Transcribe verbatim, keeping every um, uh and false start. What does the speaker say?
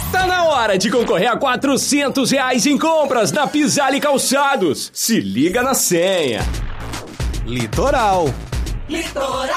Tá na hora de concorrer a quatrocentos reais em compras na Pisale Calçados. Se liga na senha. Litoral. Litoral.